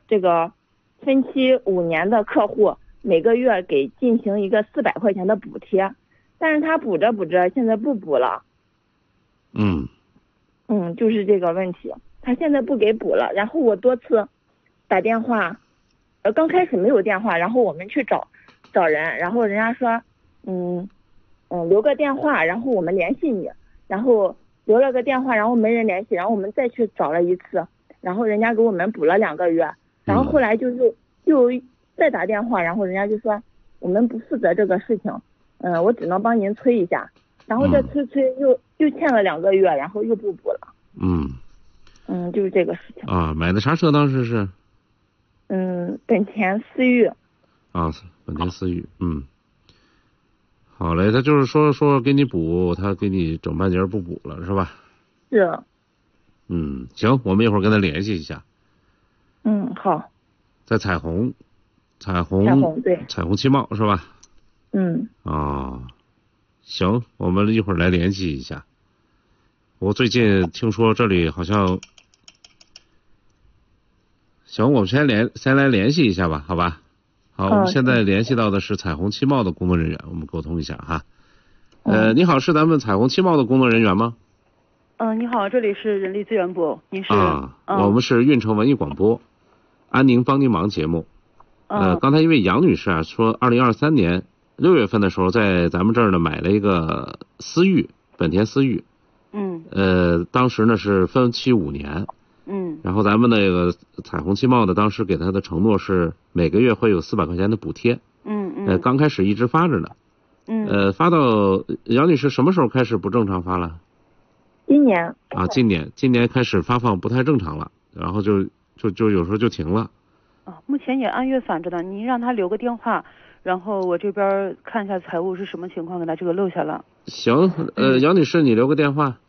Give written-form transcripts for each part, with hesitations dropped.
这个分期5年的客户，每个月给进行一个400块钱的补贴，但是他补着补着现在不补了。就是这个问题，他现在不给补了。然后我多次打电话，刚开始没有电话，然后我们去找人，然后人家说留个电话，然后我们联系你，然后留了个电话，然后没人联系，然后我们再去找了一次，然后人家给我们补了2个月，然后后来就是又再打电话，然后人家就说我们不负责这个事情，我只能帮您催一下，然后再催又欠了2个月，然后又不补了。就是这个事情啊。买的啥车当时是？ 本田思域。 啊，本田思域。好嘞，他就是说给你补，他给你整半截不补了是吧？ 是。 行，我们一会儿跟他联系一下。 好。 在彩虹对， 彩虹汽贸是吧？行，我们一会儿来联系一下。我最近听说这里好像，行，我们先来联系一下吧，好吧？好，我们现在联系到的是彩虹汽贸的工作人员，我们沟通一下哈。你好，是咱们彩虹汽贸的工作人员吗？ 你好，这里是人力资源部，您是？ 我们是运城文艺广播，安宁帮您忙节目。刚才一位杨女士啊说，2023年6月份的时候，在咱们这儿呢买了一个思域，本田思域。当时呢是分期5年。然后咱们那个彩虹汽贸的当时给他的承诺是每个月会有400块钱的补贴。刚开始一直发着呢。发到杨女士什么时候开始不正常发了？ 今年。 今年开始发放不太正常了，然后就有时候就停了。 目前也按月返着呢，您让他留个电话，然后我这边看一下财务是什么情况，给他这个漏下了。 行，杨女士你留个电话。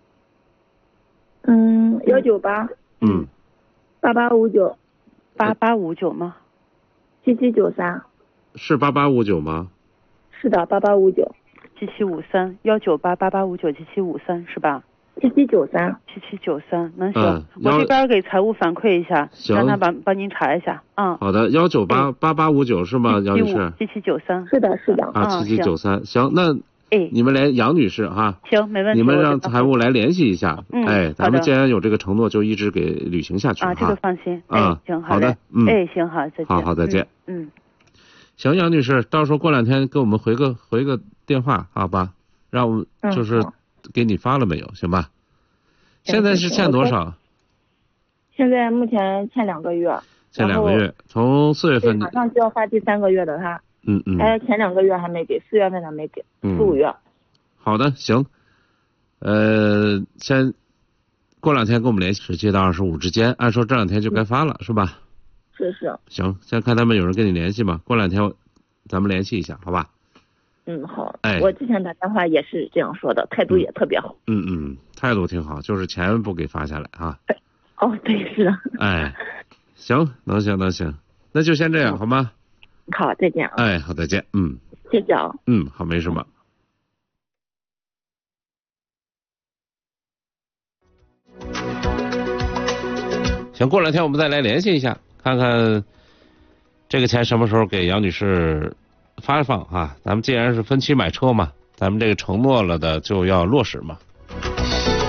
198。8859。 8859吗 ？7793。 是8859吗？ 是的，8859。 7753 19888597753是吧 ？7793。 能行。我这边给财务反馈一下，让他帮您查一下。好的，1988859是吗？杨女士 ？7793。 是的。 7793。行，那你们连杨女士哈。 行，没问题。 你们让财务来联系一下。咱们既然有这个承诺，就一直给履行下去。 这个放心。行， 好的。 行，好，再见。 好，再见。行，杨女士，到时候过2天给我们回个电话，好吧？让我就是给你发了没有，行吧？现在是欠多少？ 现在目前欠2个月。 欠2个月，从4月份。 马上就要发第3个月的他。前2个月还没给，4月份的没给，4、5月。 好的，行。先过2天跟我们联系，17到25之间，按说这2天就该发了，是吧？ 是。 行，先看他们有人跟你联系吗？过2天咱们联系一下，好吧？ 好。我之前打电话也是这样说的，态度也特别好。 态度挺好，就是钱不给发下来啊。 对，是的。 行，能行，那就先这样，好吗？ 好，再见。 好，再见。 谢谢啊。 好，没什么。行，过2天我们再来联系一下，看看这个钱什么时候给杨女士发放啊？咱们既然是分期买车嘛，咱们这个承诺了的就要落实嘛。